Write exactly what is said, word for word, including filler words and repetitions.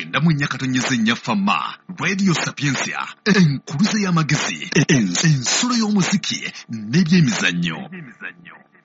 mwenda mu nnya katonnyeza ennyafamma Radio Sapiensia enkuluze y'amagezi ensulo y'omuziki n'ebyemizannyo.